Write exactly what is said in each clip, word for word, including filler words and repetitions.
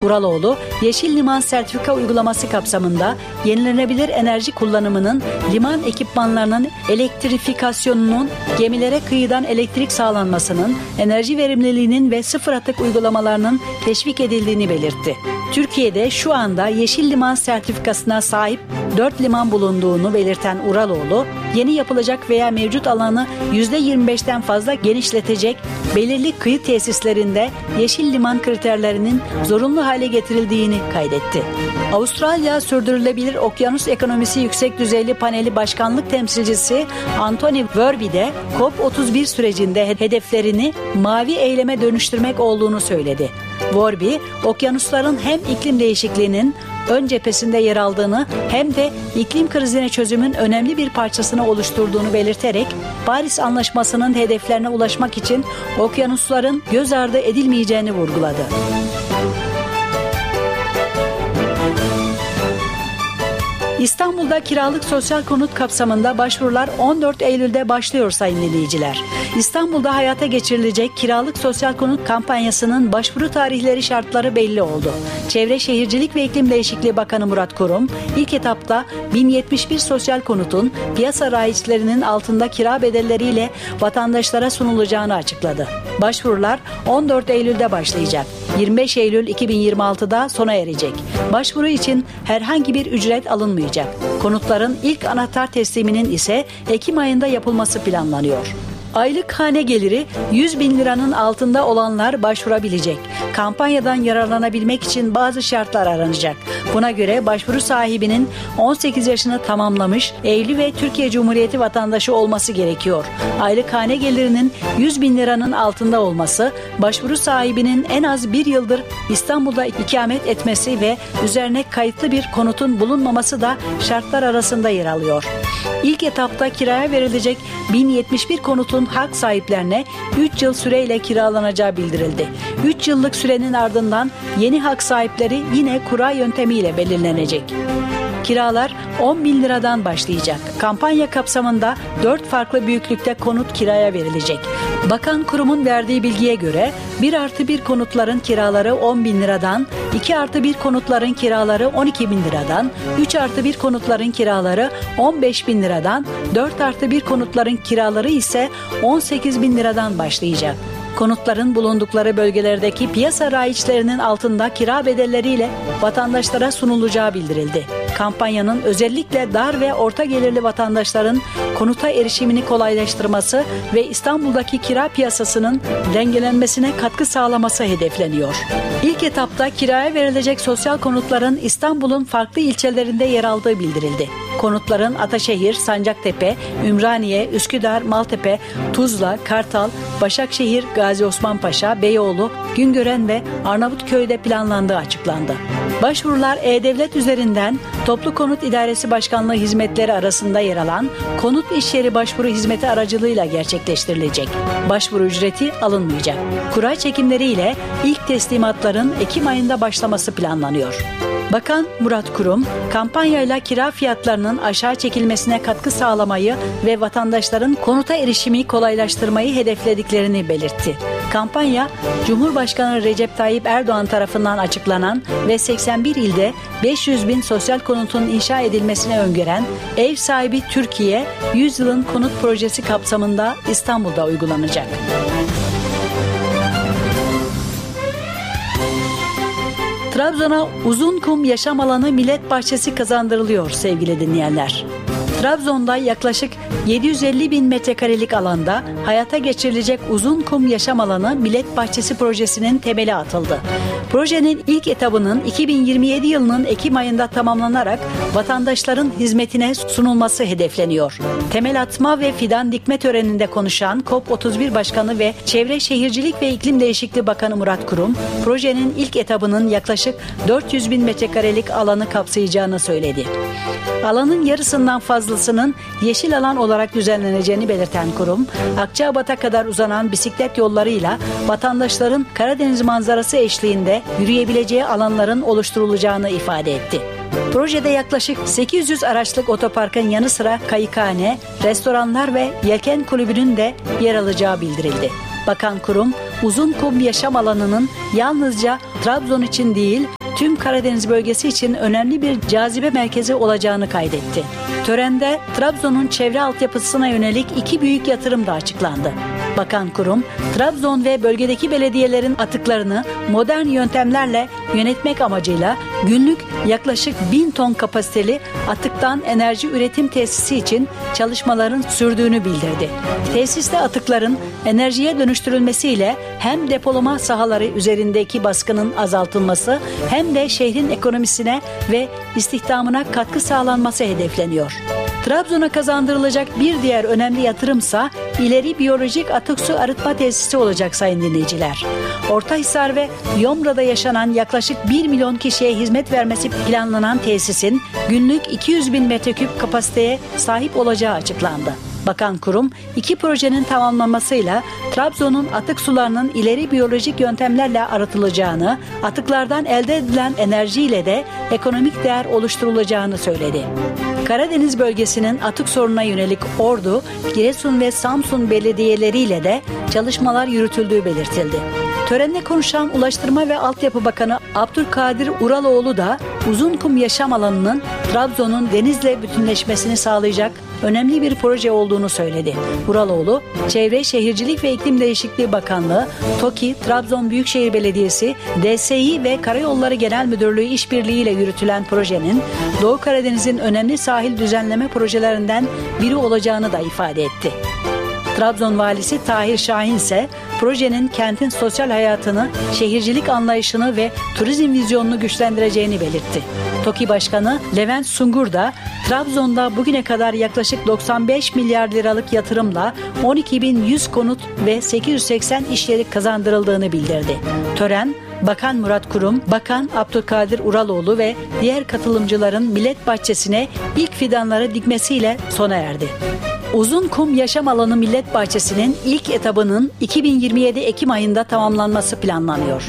Uraloğlu, Yeşil Liman Sertifika uygulaması kapsamında yenilenebilir enerji kullanımının, liman ekipmanlarının elektrifikasyonunun, gemilere kıyıdan elektrik sağlanmasının, enerji verimliliğinin ve sıfır atık uygulamalarının teşvik edildiğini belirtti. Türkiye'de şu anda Yeşil Liman sertifikasına sahip dört liman bulunduğunu belirten Uraloğlu, yeni yapılacak veya mevcut alanı yüzde yirmi beşten fazla genişletecek belirli kıyı tesislerinde yeşil liman kriterlerinin zorunlu hale getirildiğini kaydetti. Avustralya Sürdürülebilir Okyanus Ekonomisi Yüksek Düzeyli Paneli Başkanlık Temsilcisi Anthony Verby de COP otuz bir sürecinde hedeflerini mavi eyleme dönüştürmek olduğunu söyledi. Verby, okyanusların hem iklim değişikliğinin ön cephesinde yer aldığını hem de iklim krizine çözümün önemli bir parçasını oluşturduğunu belirterek Paris Anlaşması'nın hedeflerine ulaşmak için okyanusların göz ardı edilmeyeceğini vurguladı. İstanbul'da kiralık sosyal konut kapsamında başvurular on dört Eylül'de başlıyor sayın dinleyiciler. İstanbul'da hayata geçirilecek kiralık sosyal konut kampanyasının başvuru tarihleri, şartları belli oldu. Çevre Şehircilik ve İklim Değişikliği Bakanı Murat Kurum, ilk etapta bin yetmiş bir sosyal konutun piyasa raiçlerinin altında kira bedelleriyle vatandaşlara sunulacağını açıkladı. Başvurular on dört Eylül'de başlayacak. yirmi beş Eylül iki bin yirmi altıda sona erecek. Başvuru için herhangi bir ücret alınmayacak. Konutların ilk anahtar tesliminin ise Ekim ayında yapılması planlanıyor. Aylık hane geliri yüz bin liranın altında olanlar başvurabilecek. Kampanyadan yararlanabilmek için bazı şartlar aranacak. Buna göre başvuru sahibinin on sekiz yaşını tamamlamış, evli ve Türkiye Cumhuriyeti vatandaşı olması gerekiyor. Aylık hane gelirinin yüz bin liranın altında olması, başvuru sahibinin en az bir yıldır İstanbul'da ikamet etmesi ve üzerine kayıtlı bir konutun bulunmaması da şartlar arasında yer alıyor. İlk etapta kiraya verilecek bin yetmiş bir konutun hak sahiplerine üç yıl süreyle kiralanacağı bildirildi. üç yıllık sürenin ardından yeni hak sahipleri yine kura yöntemiyle belirlenecek. Kiralar on bin liradan başlayacak. Kampanya kapsamında dört farklı büyüklükte konut kiraya verilecek. Bakan kurumun verdiği bilgiye göre bir artı bir konutların kiraları on bin liradan, iki artı bir konutların kiraları on iki bin liradan, üç artı bir konutların kiraları on beş bin liradan, dört artı bir konutların kiraları ise on sekiz bin liradan başlayacak. Konutların bulundukları bölgelerdeki piyasa raiçlerinin altında kira bedelleriyle vatandaşlara sunulacağı bildirildi. Kampanyanın özellikle dar ve orta gelirli vatandaşların konuta erişimini kolaylaştırması ve İstanbul'daki kira piyasasının dengelenmesine katkı sağlaması hedefleniyor. İlk etapta kiraya verilecek sosyal konutların İstanbul'un farklı ilçelerinde yer aldığı bildirildi. Konutların Ataşehir, Sancaktepe, Ümraniye, Üsküdar, Maltepe, Tuzla, Kartal, Başakşehir, Gazi Osman Paşa, Beyoğlu, Güngören ve Arnavutköy'de planlandığı açıklandı. Başvurular E-Devlet üzerinden Toplu Konut İdaresi Başkanlığı hizmetleri arasında yer alan Konut İş Yeri Başvuru Hizmeti aracılığıyla gerçekleştirilecek. Başvuru ücreti alınmayacak. Kura çekimleriyle ilk teslimatların Ekim ayında başlaması planlanıyor. Bakan Murat Kurum, kampanyayla kira fiyatlarının aşağı çekilmesine katkı sağlamayı ve vatandaşların konuta erişimi kolaylaştırmayı hedeflediklerini belirtti. Kampanya, Cumhurbaşkanı Recep Tayyip Erdoğan tarafından açıklanan ve seksen bir ilde beş yüz bin sosyal konutun inşa edilmesini öngören Ev Sahibi Türkiye yüz yılın konut projesi kapsamında İstanbul'da uygulanacak. Trabzon'a Uzunkum Yaşam Alanı Millet Bahçesi kazandırılıyor sevgili dinleyenler. Trabzon'da yaklaşık yedi yüz elli bin metrekarelik alanda hayata geçirilecek Uzunkum Yaşam Alanı Millet Bahçesi projesinin temeli atıldı. Projenin ilk etabının iki bin yirmi yedi yılının Ekim ayında tamamlanarak vatandaşların hizmetine sunulması hedefleniyor. Temel atma ve fidan dikme töreninde konuşan COP otuz bir Başkanı ve Çevre Şehircilik ve İklim Değişikliği Bakanı Murat Kurum, projenin ilk etabının yaklaşık dört yüz bin metrekarelik alanı kapsayacağını söyledi. Alanın yarısından fazlasının yeşil alan olarak düzenleneceğini belirten kurum, Akçabat'a kadar uzanan bisiklet yollarıyla vatandaşların Karadeniz manzarası eşliğinde yürüyebileceği alanların oluşturulacağını ifade etti. Projede yaklaşık sekiz yüz araçlık otoparkın yanı sıra kayıkhane, restoranlar ve yelken kulübünün de yer alacağı bildirildi. Bakan kurum, Uzunkum Yaşam Alanı'nın yalnızca Trabzon için değil, tüm Karadeniz bölgesi için önemli bir cazibe merkezi olacağını kaydetti. Törende Trabzon'un çevre altyapısına yönelik iki büyük yatırım da açıklandı. Bakan kurum, Trabzon ve bölgedeki belediyelerin atıklarını modern yöntemlerle yönetmek amacıyla günlük yaklaşık bin ton kapasiteli atıktan enerji üretim tesisi için çalışmaların sürdüğünü bildirdi. Tesiste atıkların enerjiye dönüştürülmesiyle hem depolama sahaları üzerindeki baskının azaltılması hem de şehrin ekonomisine ve istihdamına katkı sağlanması hedefleniyor. Trabzon'a kazandırılacak bir diğer önemli yatırımsa ileri biyolojik atık su arıtma tesisi olacak sayın dinleyiciler. Ortahisar ve Yomra'da yaşanan yaklaşık bir milyon kişiye hizmet vermesi planlanan tesisin günlük iki yüz bin metreküp kapasiteye sahip olacağı açıklandı. Bakan kurum, iki projenin tamamlanmasıyla Trabzon'un atık sularının ileri biyolojik yöntemlerle arıtılacağını, atıklardan elde edilen enerjiyle de ekonomik değer oluşturulacağını söyledi. Karadeniz bölgesinin atık sorununa yönelik Ordu, Giresun ve Samsun belediyeleriyle de çalışmalar yürütüldüğü belirtildi. Törende konuşan Ulaştırma ve Altyapı Bakanı Abdülkadir Uraloğlu da Uzunkum Yaşam Alanı'nın Trabzon'un denizle bütünleşmesini sağlayacak önemli bir proje olduğunu söyledi. Uraloğlu, Çevre, Şehircilik ve İklim Değişikliği Bakanlığı, TOKİ, Trabzon Büyükşehir Belediyesi, D S İ ve Karayolları Genel Müdürlüğü işbirliğiyle yürütülen projenin Doğu Karadeniz'in önemli sahil düzenleme projelerinden biri olacağını da ifade etti. Trabzon Valisi Tahir Şahin ise projenin kentin sosyal hayatını, şehircilik anlayışını ve turizm vizyonunu güçlendireceğini belirtti. TOKİ Başkanı Levent Sungur da Trabzon'da bugüne kadar yaklaşık doksan beş milyar liralık yatırımla on iki bin yüz konut ve sekiz yüz seksen iş yeri kazandırıldığını bildirdi. Tören, Bakan Murat Kurum, Bakan Abdülkadir Uraloğlu ve diğer katılımcıların millet bahçesine ilk fidanları dikmesiyle sona erdi. Uzunkum Yaşam Alanı Millet Bahçesi'nin ilk etabının iki bin yirmi yedi Ekim ayında tamamlanması planlanıyor.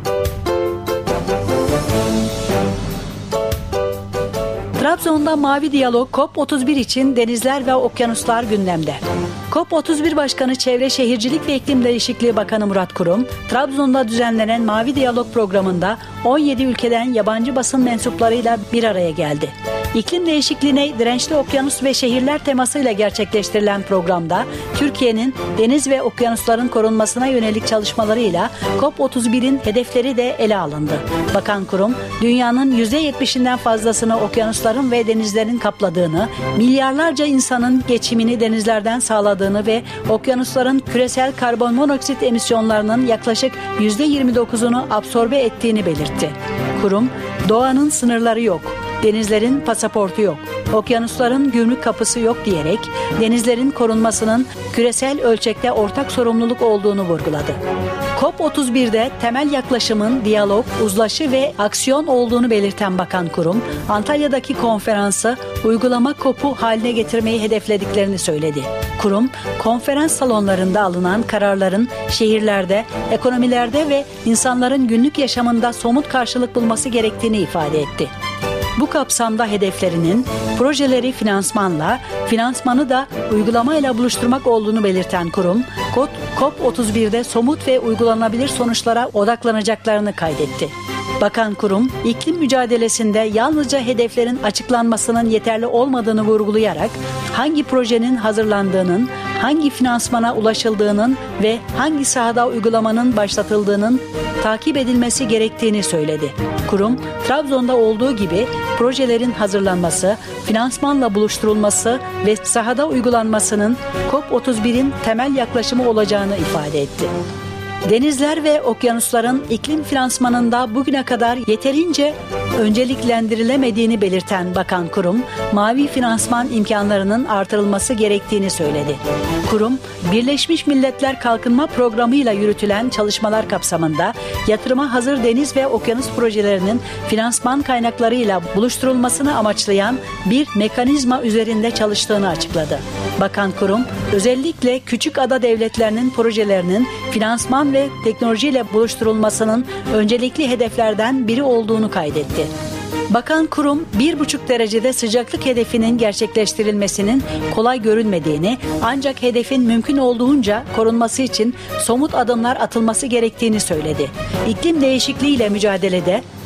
Trabzon'da Mavi Diyalog COP otuz bir için denizler ve okyanuslar gündemde. COP otuz bir Başkanı Çevre, Şehircilik ve İklim Değişikliği Bakanı Murat Kurum, Trabzon'da düzenlenen Mavi Diyalog programında on yedi ülkeden yabancı basın mensuplarıyla bir araya geldi. İklim değişikliğine dirençli okyanus ve şehirler temasıyla gerçekleştirilen programda Türkiye'nin deniz ve okyanusların korunmasına yönelik çalışmalarıyla COP otuz birin hedefleri de ele alındı. Bakan Kurum, dünyanın yüzde yetmişinden fazlasını okyanusların ve denizlerin kapladığını, milyarlarca insanın geçimini denizlerden sağladığını ve okyanusların küresel karbonmonoksit emisyonlarının yaklaşık yüzde yirmi dokuzunu absorbe ettiğini belirtti. Kurum, doğanın sınırları yok, denizlerin pasaportu yok, okyanusların gümrük kapısı yok diyerek denizlerin korunmasının küresel ölçekte ortak sorumluluk olduğunu vurguladı. COP otuz birde temel yaklaşımın diyalog, uzlaşı ve aksiyon olduğunu belirten Bakan Kurum, Antalya'daki konferansı uygulama COP'u haline getirmeyi hedeflediklerini söyledi. Kurum, konferans salonlarında alınan kararların şehirlerde, ekonomilerde ve insanların günlük yaşamında somut karşılık bulması gerektiğini ifade etti. Bu kapsamda hedeflerinin projeleri finansmanla, finansmanı da uygulamayla buluşturmak olduğunu belirten kurum, COP otuz birde somut ve uygulanabilir sonuçlara odaklanacaklarını kaydetti. Bakan Kurum, iklim mücadelesinde yalnızca hedeflerin açıklanmasının yeterli olmadığını vurgulayarak, hangi projenin hazırlandığının, hangi finansmana ulaşıldığının ve hangi sahada uygulamanın başlatıldığının takip edilmesi gerektiğini söyledi. Kurum, Trabzon'da olduğu gibi projelerin hazırlanması, finansmanla buluşturulması ve sahada uygulanmasının COP otuz birin temel yaklaşımı olacağını ifade etti. Denizler ve okyanusların iklim finansmanında bugüne kadar yeterince önceliklendirilemediğini belirten Bakan Kurum, mavi finansman imkanlarının artırılması gerektiğini söyledi. Kurum, Birleşmiş Milletler Kalkınma Programı'yla yürütülen çalışmalar kapsamında yatırıma hazır deniz ve okyanus projelerinin finansman kaynaklarıyla buluşturulmasını amaçlayan bir mekanizma üzerinde çalıştığını açıkladı. Bakan Kurum, özellikle küçük ada devletlerinin projelerinin finansman ve teknolojiyle buluşturulmasının öncelikli hedeflerden biri olduğunu kaydetti. Bakan Kurum, bir buçuk derecede sıcaklık hedefinin gerçekleştirilmesinin kolay görünmediğini, ancak hedefin mümkün olduğunca korunması için somut adımlar atılması gerektiğini söyledi. İklim değişikliğiyle mücadelede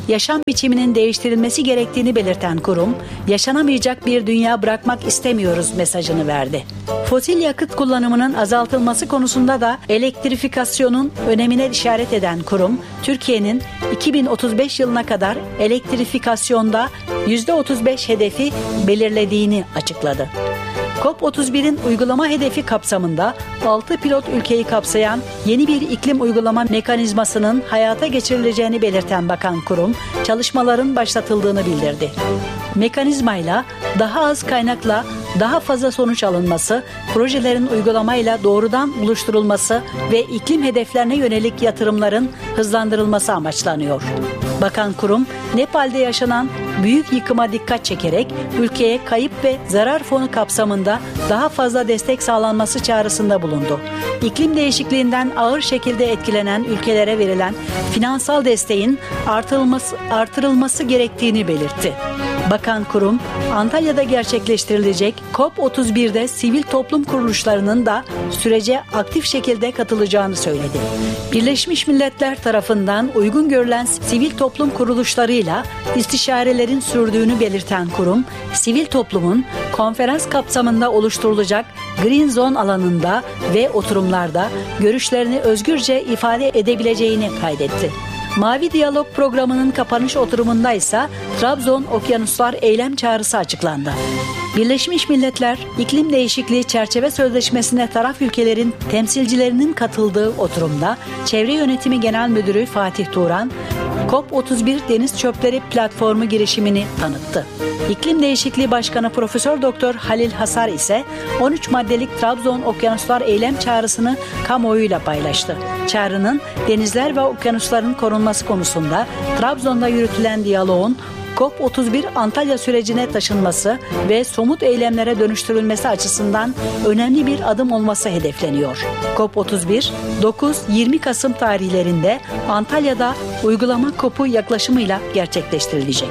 yaşam biçiminin değiştirilmesi gerektiğini belirten kurum, yaşanamayacak bir dünya bırakmak istemiyoruz mesajını verdi. Fosil yakıt kullanımının azaltılması konusunda da elektrifikasyonun önemine işaret eden kurum, Türkiye'nin iki bin otuz beş yılına kadar elektrifikasyonda yüzde otuz beş hedefi belirlediğini açıkladı. COP otuz birin uygulama hedefi kapsamında altı pilot ülkeyi kapsayan yeni bir iklim uygulama mekanizmasının hayata geçirileceğini belirten bakan kurum, çalışmaların başlatıldığını bildirdi. Mekanizmayla daha az kaynakla daha fazla sonuç alınması, projelerin uygulamayla doğrudan buluşturulması ve iklim hedeflerine yönelik yatırımların hızlandırılması amaçlanıyor. Bakan kurum, Nepal'de yaşanan büyük yıkıma dikkat çekerek ülkeye kayıp ve zarar fonu kapsamında daha fazla destek sağlanması çağrısında bulundu. İklim değişikliğinden ağır şekilde etkilenen ülkelere verilen finansal desteğin artırılması, artırılması gerektiğini belirtti. Bakan kurum, Antalya'da gerçekleştirilecek COP otuz birde sivil toplum kuruluşlarının da sürece aktif şekilde katılacağını söyledi. Birleşmiş Milletler tarafından uygun görülen sivil toplum kuruluşlarıyla istişarelerin sürdüğünü belirten kurum, sivil toplumun konferans kapsamında oluşturulacak Green Zone alanında ve oturumlarda görüşlerini özgürce ifade edebileceğini kaydetti. Mavi Diyalog programının kapanış oturumunda ise Trabzon Okyanuslar Eylem Çağrısı açıklandı. Birleşmiş Milletler İklim Değişikliği Çerçeve Sözleşmesi'ne taraf ülkelerin temsilcilerinin katıldığı oturumda Çevre Yönetimi Genel Müdürü Fatih Turan, COP otuz bir Deniz Çöpleri Platformu girişimini tanıttı. İklim Değişikliği Başkanı Profesör Doktor Halil Hasar ise on üç maddelik Trabzon Okyanuslar Eylem Çağrısını kamuoyuyla paylaştı. Çağrının denizler ve okyanusların korunması konusunda Trabzon'da yürütülen diyaloğun COP otuz bir Antalya sürecine taşınması ve somut eylemlere dönüştürülmesi açısından önemli bir adım olması hedefleniyor. COP otuz bir, dokuz yirmi Kasım tarihlerinde Antalya'da uygulama COP'u yaklaşımıyla gerçekleştirilecek.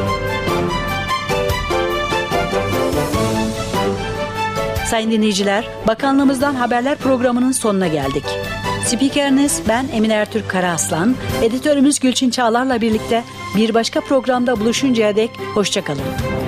Sayın dinleyiciler, Bakanlığımızdan Haberler programının sonuna geldik. Spikeriniz ben Emine Ertürk Karaaslan, editörümüz Gülçin Çağlar'la birlikte bir başka programda buluşuncaya dek hoşça kalın.